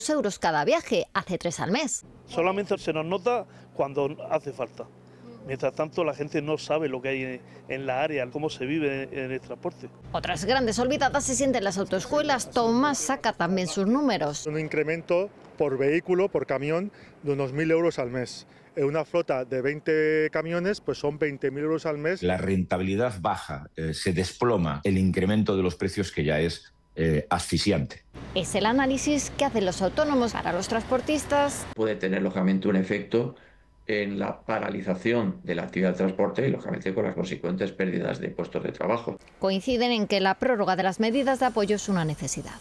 euros cada viaje, hace 3 al mes. Solamente se nos nota cuando hace falta. Mientras tanto, la gente no sabe lo que hay en la área, cómo se vive en el transporte. Otras grandes olvidadas se sienten las autoescuelas. Tomás saca también sus números. Un incremento por vehículo, por camión, de unos 1.000 euros al mes. En una flota de 20 camiones, pues son 20.000 euros al mes. La rentabilidad baja, se desploma el incremento de los precios, que ya es asfixiante. Es el análisis que hacen los autónomos. Para los transportistas puede tener lógicamente un efecto en la paralización de la actividad de transporte y lógicamente con las consecuentes pérdidas de puestos de trabajo. Coinciden en que la prórroga de las medidas de apoyo es una necesidad.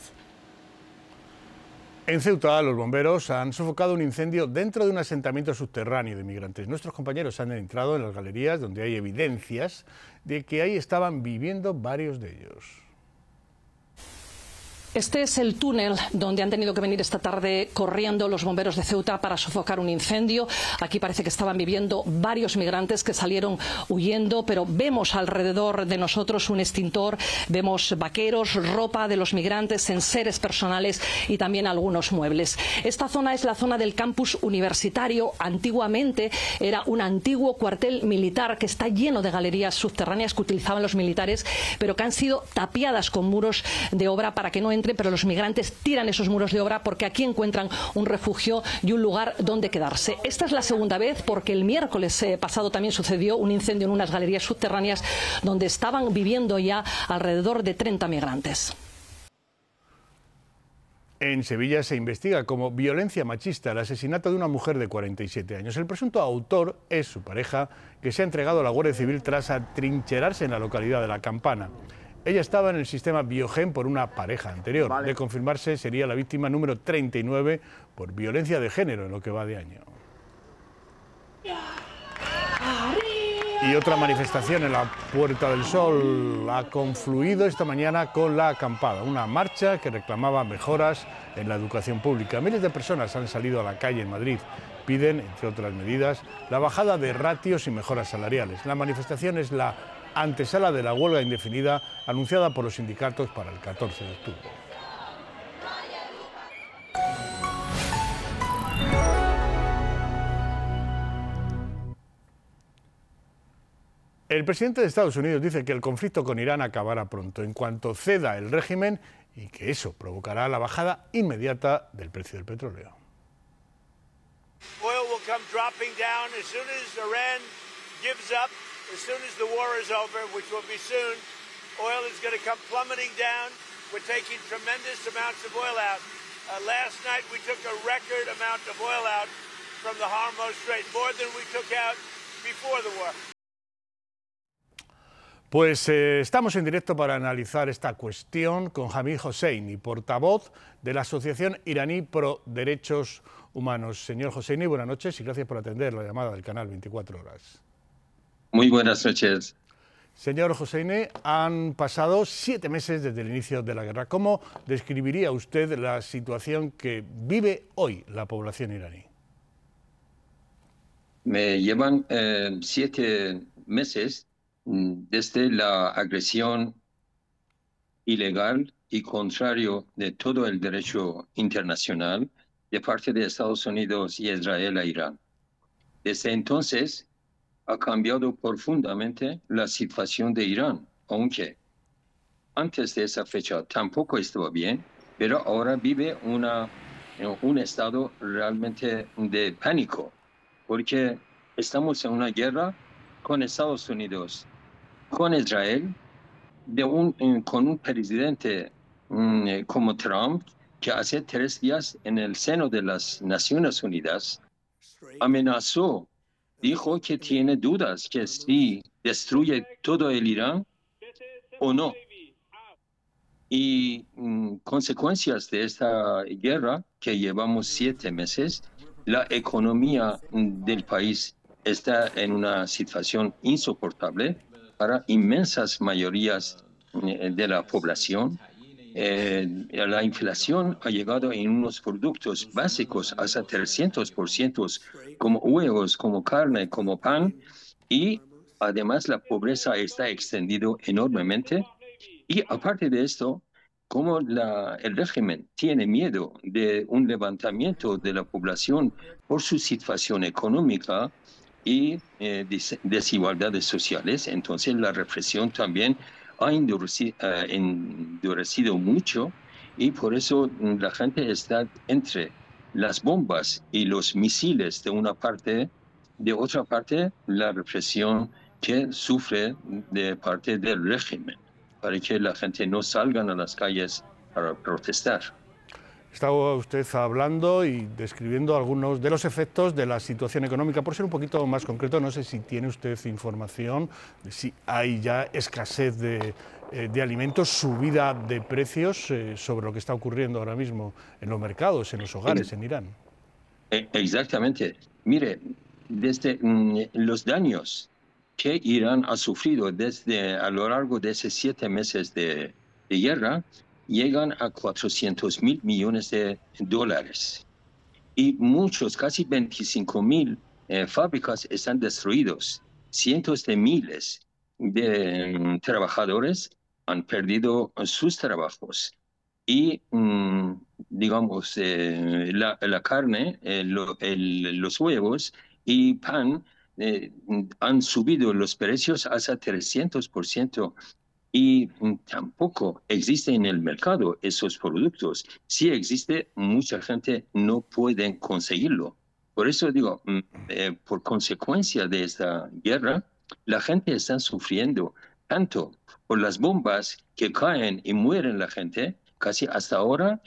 En Ceuta, los bomberos han sofocado un incendio dentro de un asentamiento subterráneo de migrantes. Nuestros compañeros han entrado en las galerías donde hay evidencias de que ahí estaban viviendo varios de ellos. Este es el túnel donde han tenido que venir esta tarde corriendo los bomberos de Ceuta para sofocar un incendio. Aquí parece que estaban viviendo varios migrantes que salieron huyendo, pero vemos alrededor de nosotros un extintor, vemos vaqueros, ropa de los migrantes, enseres personales y también algunos muebles. Esta zona es la zona del campus universitario. Antiguamente era un antiguo cuartel militar que está lleno de galerías subterráneas que utilizaban los militares, pero que han sido tapiadas con muros de obra para que no entren, pero los migrantes tiran esos muros de obra porque aquí encuentran un refugio y un lugar donde quedarse. Esta es la segunda vez, porque el miércoles pasado también sucedió un incendio en unas galerías subterráneas donde estaban viviendo ya alrededor de 30 migrantes. En Sevilla se investiga como violencia machista el asesinato de una mujer de 47 años. El presunto autor es su pareja, que se ha entregado a la Guardia Civil tras atrincherarse en la localidad de La Campana. Ella estaba en el sistema Biogen por una pareja anterior. De confirmarse, sería la víctima número 39 por violencia de género en lo que va de año. Y otra manifestación en la Puerta del Sol ha confluido esta mañana con la acampada, una marcha que reclamaba mejoras en la educación pública. Miles de personas han salido a la calle en Madrid. Piden, entre otras medidas, la bajada de ratios y mejoras salariales. La manifestación es la antesala de la huelga indefinida anunciada por los sindicatos para el 14 de octubre. El presidente de Estados Unidos dice que el conflicto con Irán acabará pronto, en cuanto ceda el régimen, y que eso provocará la bajada inmediata del precio del petróleo. Oil will come dropping down as soon as Iran gives up. As soon as the war is over, which will be soon, oil is going to come plummeting down. We're taking tremendous amounts of oil out. Last night we took a record amount of oil out from the Hormuz Strait, more than we took out before the war. Pues estamos en directo para analizar esta cuestión con Hamid Hosseini, portavoz de la Asociación Iraní Pro Derechos Humanos. Señor Hosseini, buenas noches y gracias por atender la llamada del canal 24 Horas. Muy buenas noches. Señor Hosseini, han pasado 7 meses desde el inicio de la guerra. ¿Cómo describiría usted la situación que vive hoy la población iraní? Me llevan 7 meses desde la agresión ilegal y contrario de todo el derecho internacional de parte de Estados Unidos y Israel a Irán. Desde entonces ha cambiado profundamente la situación de Irán, aunque antes de esa fecha tampoco estaba bien, pero ahora vive un estado realmente de pánico, porque estamos en una guerra con Estados Unidos, con Israel, con un presidente como Trump, que hace 3 días en el seno de las Naciones Unidas amenazó, dijo que tiene dudas que si destruye todo el Irán o no. Y consecuencias de esta guerra, que llevamos 7 meses, la economía del país está en una situación insoportable para inmensas mayorías de la población. La inflación ha llegado en unos productos básicos hasta 300%, como huevos, como carne, como pan, y además la pobreza está extendido enormemente. Y aparte de esto, como el régimen tiene miedo de un levantamiento de la población por su situación económica y desigualdades sociales, entonces la represión también ha endurecido mucho y por eso la gente está entre las bombas y los misiles de una parte, de otra parte la represión que sufre de parte del régimen, para que la gente no salga a las calles para protestar. Estaba usted hablando y describiendo algunos de los efectos de la situación económica. Por ser un poquito más concreto, no sé si tiene usted información de si hay ya escasez de alimentos, subida de precios sobre lo que está ocurriendo ahora mismo en los mercados, en los hogares, en Irán. Exactamente. Mire, desde los daños que Irán ha sufrido a lo largo de esos 7 meses de guerra, llegan a 400.000 millones de dólares. Y muchos, casi 25.000 fábricas están destruidos. Cientos de miles de trabajadores han perdido sus trabajos. Y, digamos, la carne, los huevos y pan han subido los precios hasta 300%. Y tampoco existe en el mercado esos productos. Si existe, mucha gente no puede conseguirlo. Por eso digo, por consecuencia de esta guerra, la gente está sufriendo tanto por las bombas que caen y mueren la gente. Casi hasta ahora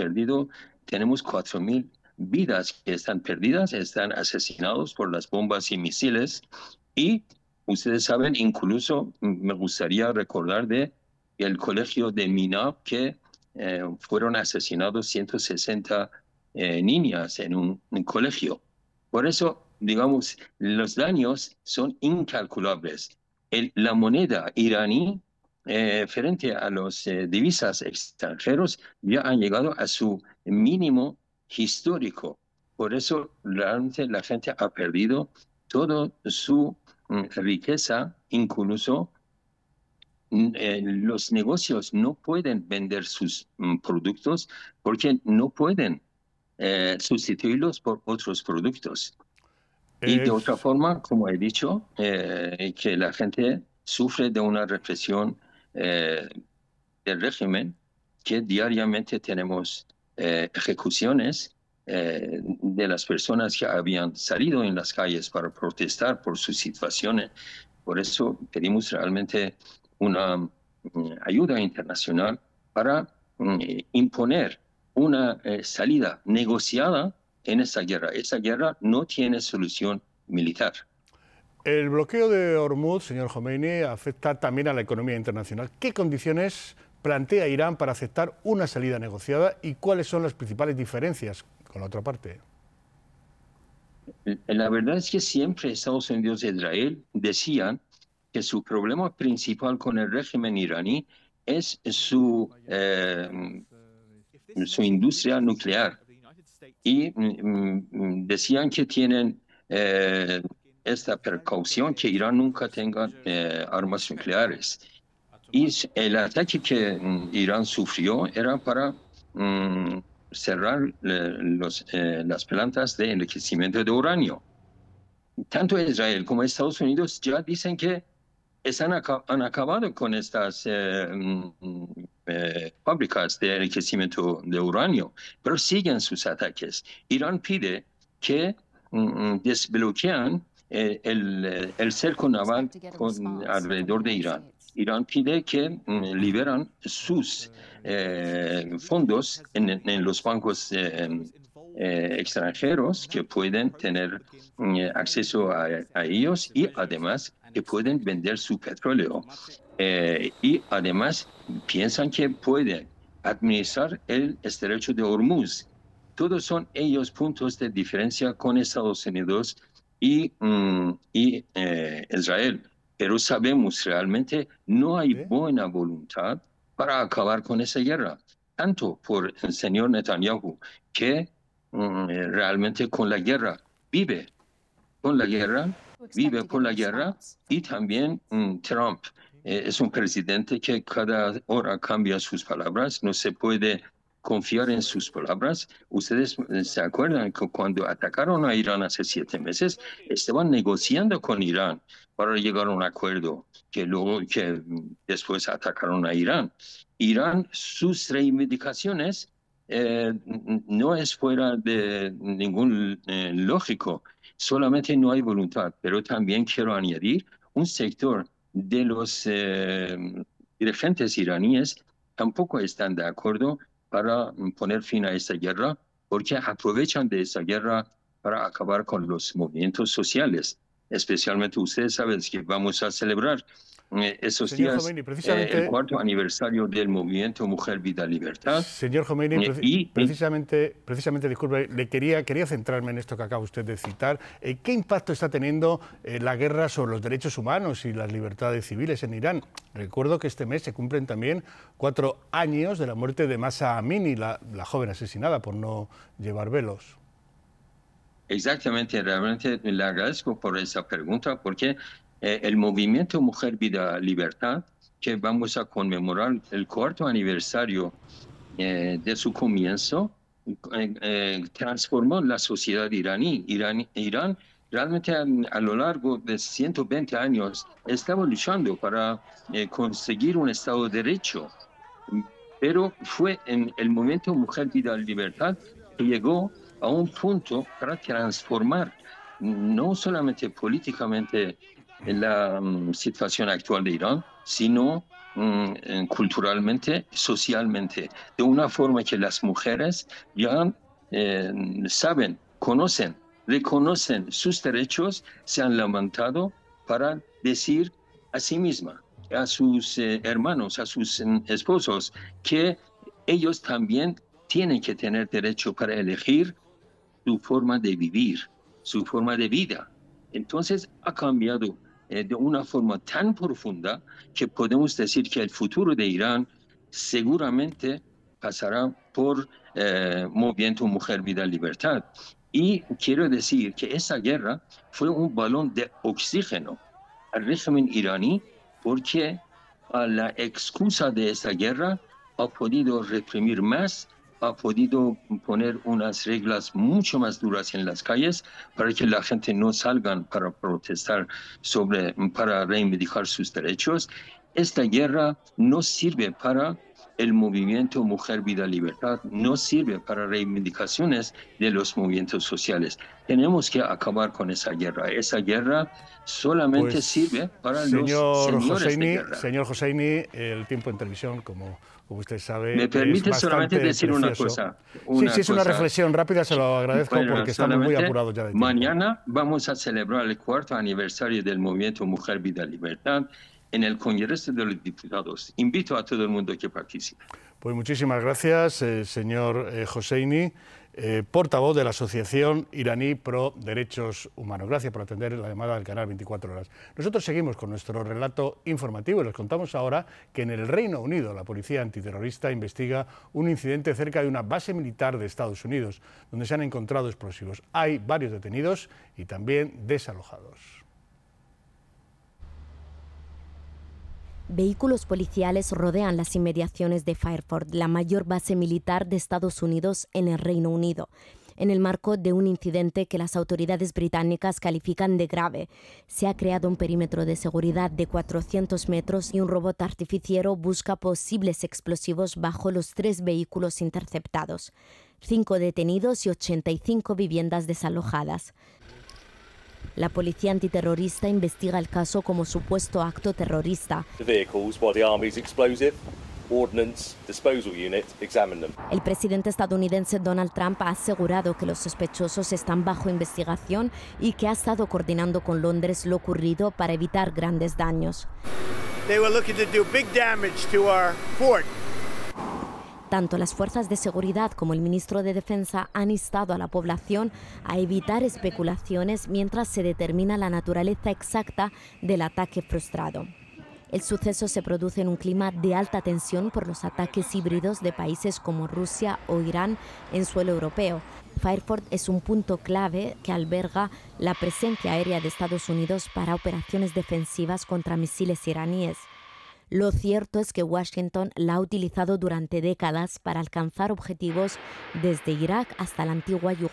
tenemos 4.000 vidas que están perdidas, están asesinados por las bombas y misiles. Y ustedes saben, incluso me gustaría recordar el colegio de Minab, que fueron asesinados 160 niñas en un colegio. Por eso, digamos, los daños son incalculables. La moneda iraní, frente a los divisas extranjeros, ya han llegado a su mínimo histórico. Por eso, realmente la gente ha perdido todo su riqueza, incluso los negocios no pueden vender sus productos porque no pueden sustituirlos por otros productos. Y de otra forma, como he dicho, que la gente sufre de una represión del régimen, que diariamente tenemos ejecuciones de las personas que habían salido en las calles para protestar por sus situaciones. Por eso pedimos realmente una ayuda internacional para imponer una salida negociada en esta guerra. Esta guerra no tiene solución militar. El bloqueo de Hormuz, señor Khomeini, afecta también a la economía internacional. ¿Qué condiciones plantea Irán para aceptar una salida negociada y cuáles son las principales diferencias con la otra parte? La verdad es que siempre Estados Unidos e Israel decían que su problema principal con el régimen iraní es su industria nuclear. Y decían que tienen esta precaución que Irán nunca tenga armas nucleares. Y el ataque que Irán sufrió era para cerrar las plantas de enriquecimiento de uranio. Tanto Israel como Estados Unidos ya dicen que han acabado con estas fábricas de enriquecimiento de uranio, pero siguen sus ataques. Irán pide que desbloquean el cerco naval alrededor de Irán. Irán pide que liberan sus fondos en los bancos extranjeros que pueden tener acceso a ellos y además que pueden vender su petróleo. Y además piensan que pueden administrar el estrecho de Hormuz. Todos son ellos puntos de diferencia con Estados Unidos y Israel. Pero sabemos realmente no hay buena voluntad para acabar con esa guerra, tanto por el señor Netanyahu, que realmente con la guerra vive por la guerra, y también Trump, es un presidente que cada hora cambia sus palabras, no se puede confiar en sus palabras. Ustedes se acuerdan que cuando atacaron a Irán hace 7 meses, estaban negociando con Irán para llegar a un acuerdo, que después atacaron a Irán. Irán, sus reivindicaciones no es fuera de ningún lógico, solamente no hay voluntad. Pero también quiero añadir un sector de los dirigentes iraníes tampoco están de acuerdo para poner fin a esta guerra, porque aprovechan de esta guerra para acabar con los movimientos sociales. Especialmente ustedes saben que vamos a celebrar esos Señor días Khomeini, precisamente, el 4º aniversario del movimiento Mujer, Vida, Libertad. Señor Khomeini, precisamente, disculpe, quería centrarme en esto que acaba usted de citar. ¿Qué impacto está teniendo la guerra sobre los derechos humanos y las libertades civiles en Irán? Recuerdo que este mes se cumplen también 4 años de la muerte de Mahsa Amini, la joven asesinada por no llevar velos. Exactamente, realmente le agradezco por esa pregunta, porque el movimiento Mujer, Vida, Libertad, que vamos a conmemorar el 4º aniversario de su comienzo, transformó la sociedad iraní. Irán realmente a lo largo de 120 años estaba luchando para conseguir un Estado de Derecho, pero fue en el movimiento Mujer, Vida, Libertad que llegó a un punto para transformar no solamente políticamente la situación actual de Irán, sino culturalmente, socialmente, de una forma que las mujeres ya saben, conocen, reconocen sus derechos, se han levantado para decir a sí mismas, a sus hermanos, a sus esposos, que ellos también tienen que tener derecho para elegir su forma de vivir, su forma de vida. Entonces ha cambiado de una forma tan profunda que podemos decir que el futuro de Irán seguramente pasará por movimiento Mujer, Vida, Libertad. Y quiero decir que esa guerra fue un balón de oxígeno al régimen iraní, porque a la excusa de esa guerra ha podido reprimir más, ha podido poner unas reglas mucho más duras en las calles para que la gente no salgan para protestar para reivindicar sus derechos. Esta guerra no sirve para el movimiento Mujer, Vida, Libertad, no sirve para reivindicaciones de los movimientos sociales. Tenemos que acabar con esa guerra. Esa guerra solamente sirve para los señores de guerra. Señor Hosseini, el tiempo en televisión, como usted sabe, ¿me permite solamente decir precioso. una cosa? Sí, es una reflexión rápida, se lo agradezco, porque estamos muy apurados ya de tiempo. Mañana vamos a celebrar el 4º aniversario del movimiento Mujer, Vida, Libertad en el Congreso de los Diputados. Invito a todo el mundo que participe. Pues muchísimas gracias, señor Hosseini, portavoz de la Asociación Iraní Pro Derechos Humanos. Gracias por atender la llamada del canal 24 Horas. Nosotros seguimos con nuestro relato informativo y les contamos ahora que en el Reino Unido la policía antiterrorista investiga un incidente cerca de una base militar de Estados Unidos, donde se han encontrado explosivos. Hay varios detenidos y también desalojados. Vehículos policiales rodean las inmediaciones de Fairford, la mayor base militar de Estados Unidos en el Reino Unido, en el marco de un incidente que las autoridades británicas califican de grave. Se ha creado un perímetro de seguridad de 400 metros y un robot artificiero busca posibles explosivos bajo los 3 vehículos interceptados. 5 detenidos y 85 viviendas desalojadas. La policía antiterrorista investiga el caso como supuesto acto terrorista. El presidente estadounidense Donald Trump ha asegurado que los sospechosos están bajo investigación y que ha estado coordinando con Londres lo ocurrido para evitar grandes daños. Tanto las fuerzas de seguridad como el ministro de Defensa han instado a la población a evitar especulaciones mientras se determina la naturaleza exacta del ataque frustrado. El suceso se produce en un clima de alta tensión por los ataques híbridos de países como Rusia o Irán en suelo europeo. Fairford es un punto clave que alberga la presencia aérea de Estados Unidos para operaciones defensivas contra misiles iraníes. Lo cierto es que Washington la ha utilizado durante décadas para alcanzar objetivos desde Irak hasta la antigua Yugoslavia.